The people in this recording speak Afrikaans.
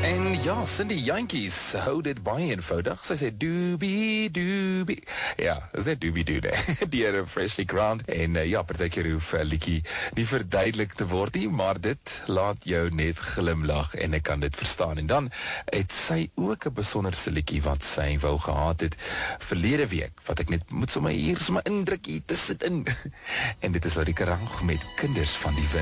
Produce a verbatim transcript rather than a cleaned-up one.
En ja, Cindy Jantjies hou dit baie eenvoudig. Sy sê doobie doobie. Ja, is net doobie doo nee. Deur Freshly Ground. En uh, ja, partykeer hoef 'n uh, liedjie nie verduidelik te word nie, maar dit laat jou net glimlag en ek kan dit verstaan. En dan het sy ook 'n besonderse liedjie wat sy wou gehad het verlede week, wat ek net moet sommer hier sommer indruk hier tussenin. En dit is Ulrika Rang met Kinders van die Wind.